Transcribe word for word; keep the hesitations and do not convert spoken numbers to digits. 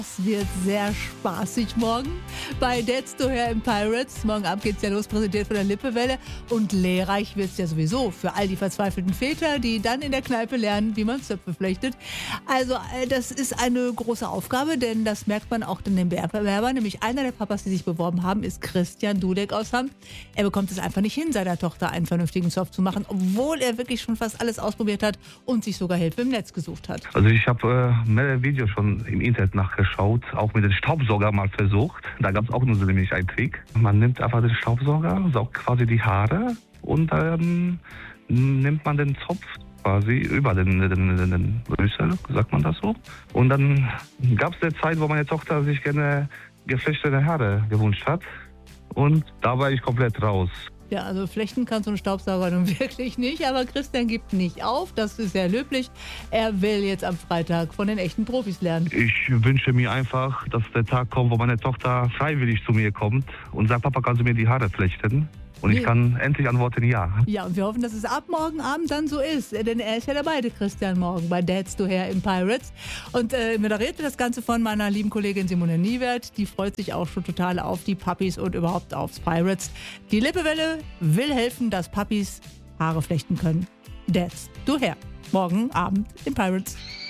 Es wird sehr spaßig morgen bei Dads to Hair in Pirates. Morgen Abend geht's ja los, präsentiert von der Lippewelle. Und lehrreich wird's ja sowieso für all die verzweifelten Väter, die dann in der Kneipe lernen, wie man Zöpfe flechtet. Also das ist eine große Aufgabe, denn das merkt man auch in den Bewerbern. Nämlich einer der Papas, die sich beworben haben, ist Christian Dudek aus Hamm. Er bekommt es einfach nicht hin, seiner Tochter einen vernünftigen Zopf zu machen, obwohl er wirklich schon fast alles ausprobiert hat und sich sogar Hilfe im Netz gesucht hat. Also ich habe äh, mehrere Videos schon im Internet nachgeschaut. Auch mit dem Staubsauger mal versucht. Da gab es auch nur so nämlich einen Trick. Man nimmt einfach den Staubsauger, saugt quasi die Haare und dann nimmt man den Zopf quasi über den, den, den, den Rüssel, sagt man das so. Und dann gab es eine Zeit, wo meine Tochter sich gerne geflechtete Haare gewünscht hat. Und da war ich komplett raus. Ja, also flechten kann so ein Staubsauger nun wirklich nicht, aber Christian gibt nicht auf, das ist sehr löblich. Er will jetzt am Freitag von den echten Profis lernen. Ich wünsche mir einfach, dass der Tag kommt, wo meine Tochter freiwillig zu mir kommt und sagt, Papa, kannst du mir die Haare flechten? Und ich kann endlich antworten, ja. Ja, und wir hoffen, dass es ab morgen Abend dann so ist. Denn er ist ja dabei, der Christian, morgen bei Dads to Hair in Pirates. Und äh, moderierte das Ganze von meiner lieben Kollegin Simone Niewert. Die freut sich auch schon total auf die Puppies und überhaupt aufs Pirates. Die Lippewelle will helfen, dass Puppies Haare flechten können. Dads to Hair. Morgen Abend in Pirates.